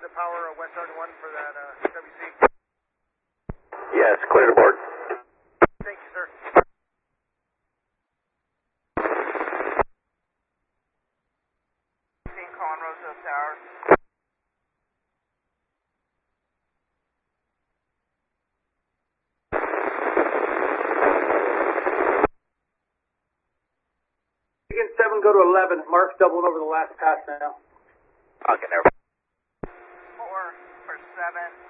to power West 71 for that WC? Yes, clear to board. Thank you, sir. Calling Roseville Towers. Again, 7, go to 11. Mark's doubling over the last pass now. Okay, there. 4 for 7.